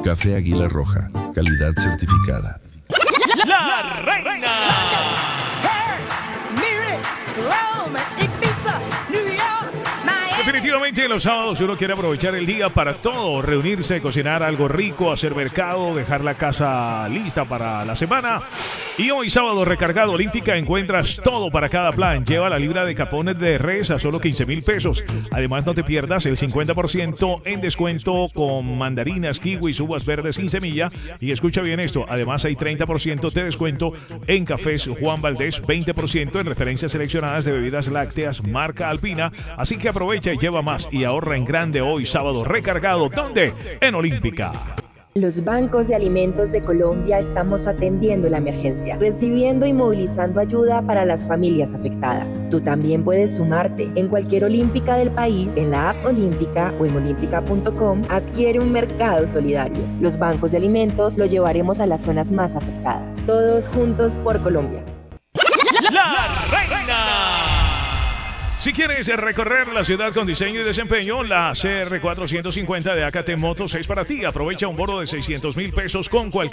Café Águila Roja, calidad certificada. La reina. Definitivamente los sábados uno quiere aprovechar el día para todo, reunirse, cocinar algo rico, hacer mercado, dejar la casa lista para la semana. Y hoy sábado recargado Olímpica encuentras todo para cada plan. Lleva la libra de capones de res a solo 15,000 pesos. Además no te pierdas el 50% en descuento con mandarinas, kiwis, uvas verdes sin semilla. Y escucha bien esto, además hay 30% de descuento en cafés Juan Valdés, 20% en referencias seleccionadas de bebidas lácteas marca Alpina. Así que aprovecha y lleva más y ahorra en grande hoy sábado recargado. ¿Dónde? En Olímpica. Los bancos de alimentos de Colombia estamos atendiendo la emergencia, recibiendo y movilizando ayuda para las familias afectadas. Tú también puedes sumarte. En cualquier Olímpica del país, en la app Olímpica o en olímpica.com, adquiere un mercado solidario. Los bancos de alimentos lo llevaremos a las zonas más afectadas. Todos juntos por Colombia. La reina. Si quieres recorrer la ciudad con diseño y desempeño, la CR450 de AKT Motos es para ti. Aprovecha un bono de 600,000 pesos con cualquier